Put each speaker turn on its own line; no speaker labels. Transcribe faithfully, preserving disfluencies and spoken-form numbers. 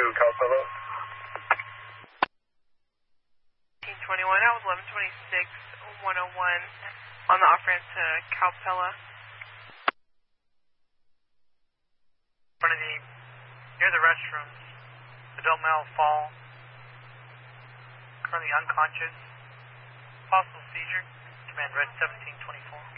Calpella.
fifteen twenty-one, that was eleven twenty-six, one oh one on the off-ramp to Calpella.
In front of the, near the restrooms, the Mel fall, currently unconscious, possible seizure, command red seventeen twenty-four.